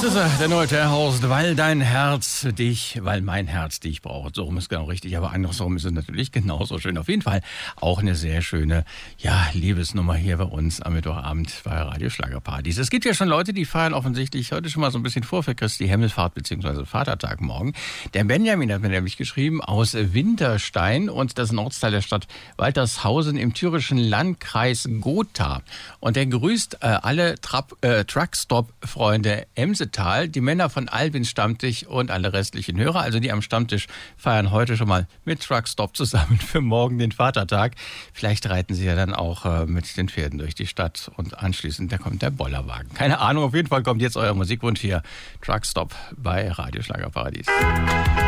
Das ist er, der neue Horst, weil dein Herz dich, weil mein Herz dich braucht. So rum ist genau richtig, aber andersrum ist es natürlich genauso schön. Auf jeden Fall auch eine sehr schöne, ja, Liebesnummer hier bei uns am Mittwochabend bei Radio Schlagerpartys. Es gibt ja schon Leute, die feiern offensichtlich heute schon mal so ein bisschen vor für Christi Himmelfahrt bzw. Vatertag morgen. Der Benjamin hat mir nämlich geschrieben aus Winterstein und das ist ein Ortsteil der Stadt Waltershausen im thürischen Landkreis Gotha. Und der grüßt alle Truckstop-Freunde Emsetal, die Männer von Albins Stammtisch und alle restlichen Hörer, also die am Stammtisch feiern heute schon mal mit Truckstop zusammen für morgen den Vatertag. Vielleicht reiten sie ja dann auch mit den Pferden durch die Stadt und anschließend da kommt der Bollerwagen. Keine Ahnung, auf jeden Fall kommt jetzt euer Musikwunsch hier, Truckstop bei Radio Schlagerparadies.